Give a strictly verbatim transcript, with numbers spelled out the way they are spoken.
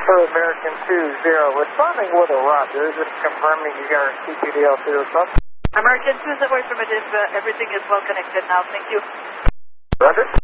For American two zero, responding with a roger, just confirming you got our C P D L two response. American two is away from it if uh, everything is well connected now, thank you. Roger.